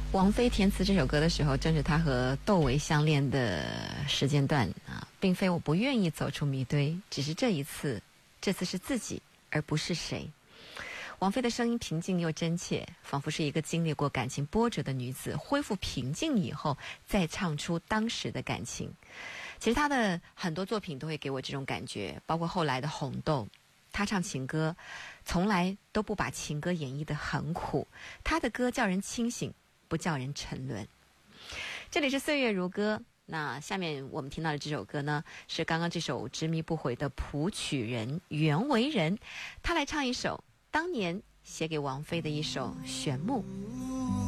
王菲填词这首歌的时候，正是她和窦唯相恋的时间段啊，并非我不愿意走出迷堆，只是这次是自己，而不是谁。王菲的声音平静又真切，仿佛是一个经历过感情波折的女子恢复平静以后再唱出当时的感情。其实她的很多作品都会给我这种感觉，包括后来的《红豆》，她唱情歌从来都不把情歌演绎得很苦，她的歌叫人清醒，不叫人沉沦。这里是岁月如歌，那下面我们听到的这首歌呢，是刚刚这首执迷不悔的谱曲人袁惟仁，他来唱一首当年写给王菲的一首《玄木》。